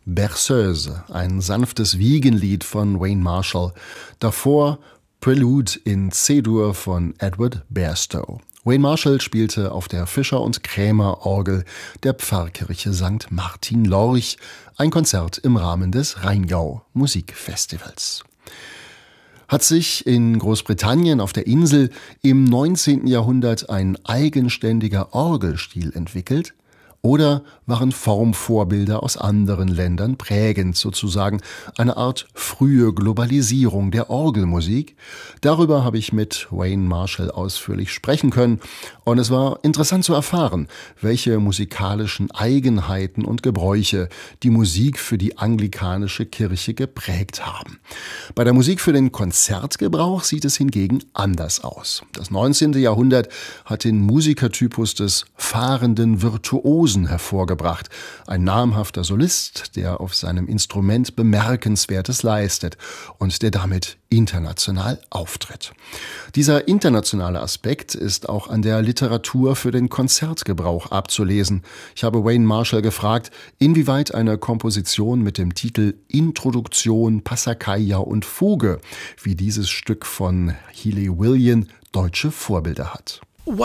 Berceuse, ein sanftes Wiegenlied von Wayne Marshall. Davor Prelude in C-Dur von Edward Bairstow. Wayne Marshall spielte auf der Fischer- und Krämer-Orgel der Pfarrkirche St. Martin Lorch ein Konzert im Rahmen des Rheingau-Musikfestivals. Hat sich in Großbritannien auf der Insel im 19. Jahrhundert ein eigenständiger Orgelstil entwickelt? Oder waren Formvorbilder aus anderen Ländern prägend, sozusagen eine Art frühe Globalisierung der Orgelmusik? Darüber habe ich mit Wayne Marshall ausführlich sprechen können und es war interessant zu erfahren, welche musikalischen Eigenheiten und Gebräuche die Musik für die anglikanische Kirche geprägt haben. Bei der Musik für den Konzertgebrauch sieht es hingegen anders aus. Das 19. Jahrhundert hat den Musikertypus des fahrenden Virtuosen hervorgebracht. Ein namhafter Solist, der auf seinem Instrument Bemerkenswertes leistet und der damit international auftritt. Dieser internationale Aspekt ist auch an der Literatur für den Konzertgebrauch abzulesen. Ich habe Wayne Marshall gefragt, inwieweit eine Komposition mit dem Titel Introduktion, Passacaglia und Fuge, wie dieses Stück von Healy William, deutsche Vorbilder hat.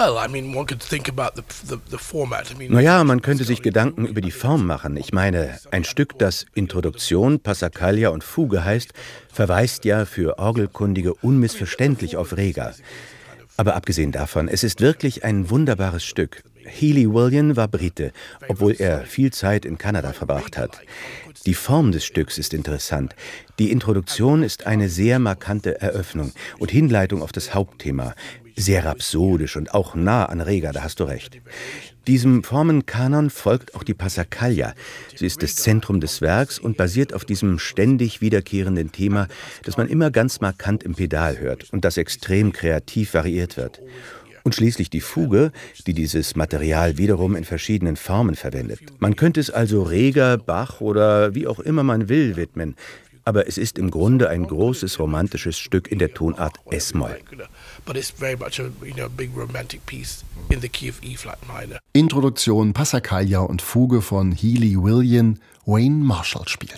Naja, man könnte sich Gedanken über die Form machen. Ich meine, ein Stück, das Introduktion, Passacaglia und Fuge heißt, verweist ja für Orgelkundige unmissverständlich auf Reger. Aber abgesehen davon, es ist wirklich ein wunderbares Stück. Healy William war Brite, obwohl er viel Zeit in Kanada verbracht hat. Die Form des Stücks ist interessant. Die Introduktion ist eine sehr markante Eröffnung und Hinleitung auf das Hauptthema. Sehr rhapsodisch und auch nah an Reger, da hast du recht. Diesem Formenkanon folgt auch die Passacaglia. Sie ist das Zentrum des Werks und basiert auf diesem ständig wiederkehrenden Thema, das man immer ganz markant im Pedal hört und das extrem kreativ variiert wird. Und schließlich die Fuge, die dieses Material wiederum in verschiedenen Formen verwendet. Man könnte es also Reger, Bach oder wie auch immer man will widmen. Aber es ist im Grunde ein großes romantisches Stück in der Tonart S-Moll. Introduktion, Passacaglia und Fuge von Healy William, Wayne Marshall spielte.